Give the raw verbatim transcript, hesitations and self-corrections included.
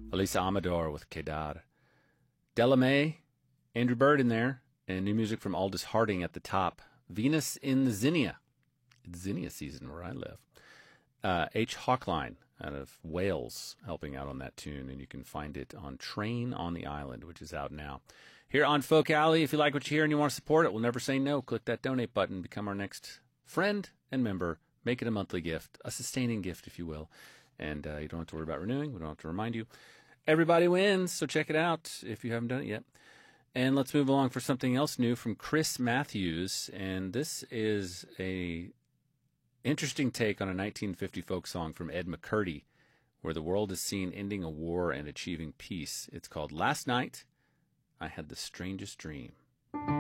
Elisa Amador with Kedar. Delamay, Andrew Bird in there, and new music from Aldous Harding at the top. Venus in the Zinnia. It's Zinnia season where I live. Uh, H. Hawkline out of Wales helping out on that tune, and you can find it on Train on the Island, which is out now. Here on Folk Alley, if you like what you hear and you want to support it, we'll never say no. Click that donate button, become our next friend and member. Make it a monthly gift, a sustaining gift, if you will. And uh, you don't have to worry about renewing. We don't have to remind you. Everybody wins, so check it out if you haven't done it yet. And let's move along for something else new from Chris Matthews. And this is a interesting take on a nineteen fifty folk song from Ed McCurdy, where the world is seen ending a war and achieving peace. It's called Last Night I Had the Strangest Dream.